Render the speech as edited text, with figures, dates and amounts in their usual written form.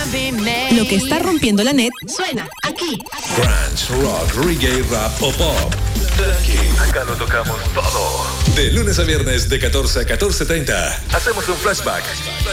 Lo que está rompiendo la net suena aquí. Grunge, rock, reggae, rap o pop. Aquí, acá lo tocamos todo. De lunes a viernes de 14 a 14:30. Hacemos un flashback